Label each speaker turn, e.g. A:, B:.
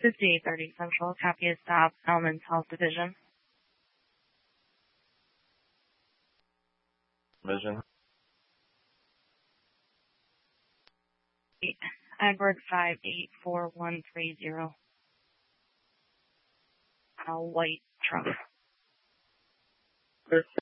A: 5830 Central, copy a stop, Elman's Health Division.
B: Vision.
A: Edward 584130. White truck.